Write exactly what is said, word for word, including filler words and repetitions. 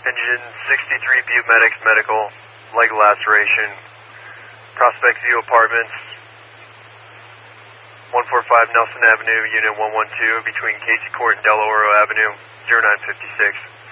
Engine sixty-three Butte Medics Medical, leg laceration, Prospect View Apartments, one forty-five Nelson Avenue, Unit one one two, between Casey Court and Del Oro Avenue, zero nine five six.